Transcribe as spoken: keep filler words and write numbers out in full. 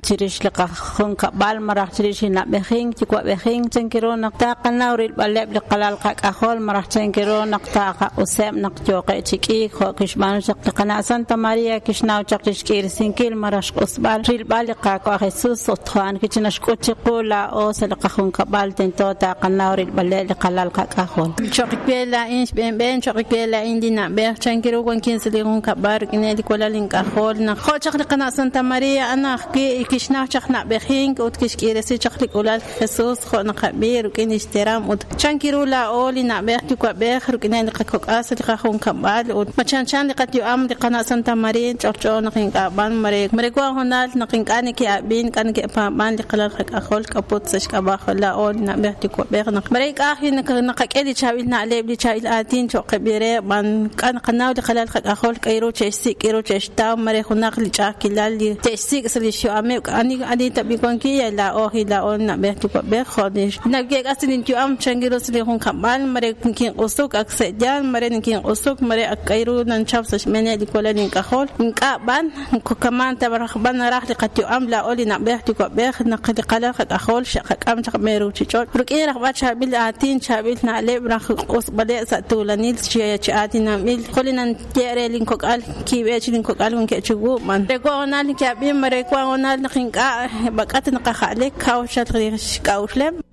tirish liqa khunka bal marah tirish na behing tikwa behing tenkiro naqta qanawril balab liqalal qaqahol marah tenkiro naqta usam naqjoqe chiki kho kishman shaqna Santa Maria kishnaw chaqishkir sinkil marash usbal ril baliqa qa Jesus othan kichnash qochiqula o salqa khunka bal tento ta qanawril balab liqalal qaqahol choqipela inch ben ben choqipela indina beh tenkiro kon kinsli khunka bar kineli kolalin qahol na kho chaqna Santa Maria ana kishnaw chaqna behing ut kishkiresi chaqlik ulal Jesus kho naqbir kin ihtiram ut chankiro la oli na beh tikwa beh kineli qaqok asli khun kabal ut machan chan liqat yu am liqana Santa Maria chaqcho naqin qaban mare mare ko honal naqin kan ki abin kan ki pa man liqalal qaqol kaput sash qaba khala ol na beh tikwa beh naq mare ka hin naqaqeli chawil na leb li chawil atin choqbire ban kan qanaw liqalal qaqol kairo chesi kairo chesta mare khunaq li chakilal li tesik sli sho ame ani ani tabi kon ki la o hila on na beh tikwa beh khodish nagge asin tu am changiro sli khun kabal mare kin usuk aksejan mare kin usuk mare akairu nan chapsa mene di kolalin kahol ka ban ko kaman tabarkhban rah liqat yu am la oli na beh tikwa beh naqdi qala khol shaq am chaq meru chichot ruki rakhba chabil atin chabil na le rakh us bade satulanil chiya chatina mil kolinan tere lin ko al ki be chin ko al ke chugu man re ko onal ki abi mare ko onal kin ka bakat na khale kaw shat ka ushlem